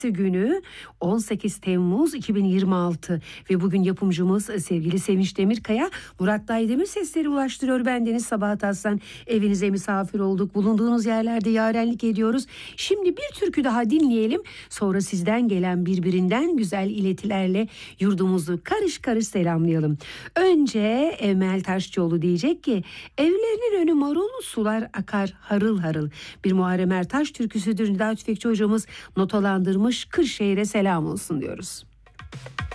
günü 18 Temmuz 2026 ve bugün yapımcımız sevgili Sevinç Demirkaya, Murat Daydemir sesleri ulaştırıyor. Bendeniz Sabahat Aslan, evinize misafir olduk. Bulunduğunuz yerlerde yarenlik ediyoruz. Şimdi bir türkü daha dinleyelim. Sonra sizden gelen birbirinden güzel iletilerle yurdumuzu karış karış selamlayalım. Önce Emel Taşçıoğlu diyecek ki evlerinin önü marul, sular akar harıl harıl. Bir Muharrem Ertaş türküsüdür. Nida Tüfekçi hocamız notalandırmış. Kırşehir'e selam olsun diyoruz.